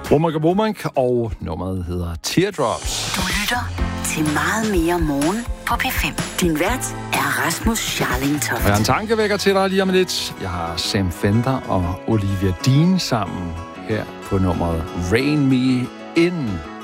Womank, og nummeret hedder Teardrops. Du lytter til Meget mere morgen på P5. Din vært er Rasmus Scharling Toft. Jeg har en tankevækker til dig lige om lidt. Jeg har Sam Fender og Olivia Dean sammen her på nummeret Rain Me In.